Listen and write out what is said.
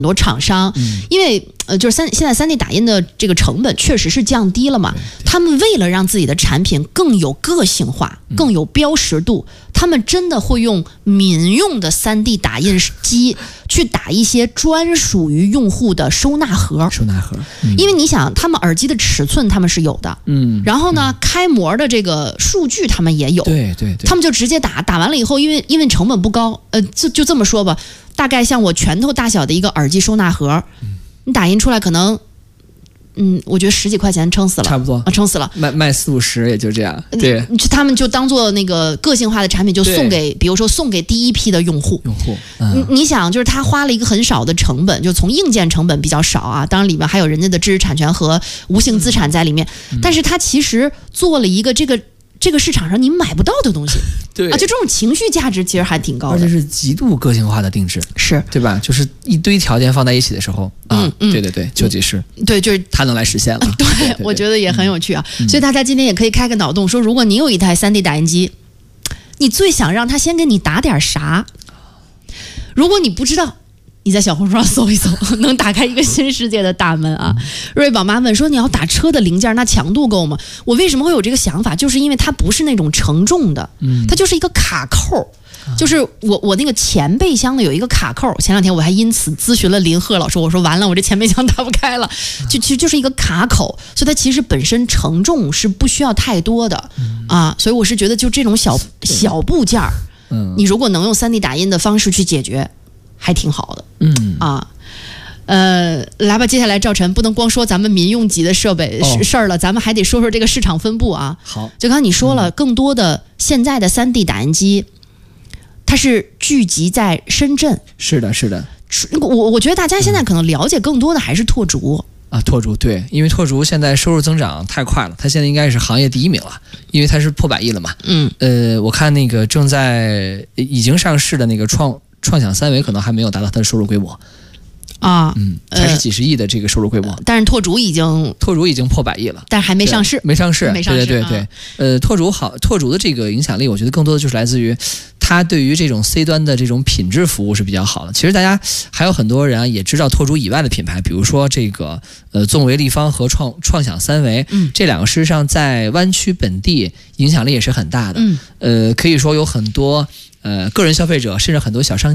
多厂商，因为就是现在3D 打印的这个成本确实是降低了嘛，他们为了让自己的产品更有个性化、更有标识度，他们真的会用民用的3D 打印机去打一些专属于用户的收纳盒。因为你想，他们耳机的尺寸他们是有的，然后呢，开模的这个数据他们也有， 对， 他们就直接打完了以后，因为成本不高，就这么说吧。大概像我拳头大小的一个耳机收纳盒，你打印出来可能，我觉得10几块钱撑死了， 差不多撑死了， 卖40-50也就这样。对， 他们就当做那个个性化的产品，就送给，比如说送给第一批的用户。你想，就是他花了一个很少的成本，就从硬件成本比较少啊，当然里面还有人家的知识产权和无形资产在里面，但是他其实做了一个这个市场上你买不到的东西。 对啊，就这种情绪价值其实还挺高的， 而且是极度个性化的定制， 是对吧？就是一堆条件放在一起的时候对，究竟是对，就是它能来实现了。 对，我觉得也很有趣啊。所以大家今天也可以开个脑洞，说如果你有一台3D 打印机，你最想让它先给你打点啥？如果你不知道，你在小红书上搜一搜，能打开一个新世界的大门啊！瑞宝妈问说：“你要打车的零件，那强度够吗？”我为什么会有这个想法？就是因为它不是那种承重的，它就是一个卡扣。就是我那个前备箱的有一个卡扣，前两天我还因此咨询了林鹤老师，我说完了，我这前备箱打不开了，其实就是一个卡口，所以它其实本身承重是不需要太多的啊，所以我是觉得就这种小部件你如果能用3D 打印的方式去解决，还挺好的。来吧，接下来赵晨不能光说咱们民用级的设备事儿了，咱们还得说说这个市场分布啊。 好， 就刚才你说了，更多的现在的3D 打印机，它是聚集在深圳。 是的。 我觉得大家现在可能了解更多的还是拓烛。 拓烛对，因为拓烛现在收入增长太快了，它现在应该是行业第1名了，因为它是破100亿了嘛。我看那个已经上市的那个创想3维可能还没有达到它的收入规模才是几十亿的这个收入规模， 但是拓烛已经破100亿了， 但是还没上市， 对，拓烛的这个影响力，我觉得更多的就是来自于它对于这种 C 端的这种品质服务是比较好的。其实大家还有很多人也知道拓烛以外的品牌，比如说这个纵维立方和创想3维，这两个事实上在湾区本地影响力也是很大的。可以说有很多个人消费者，甚至很多小商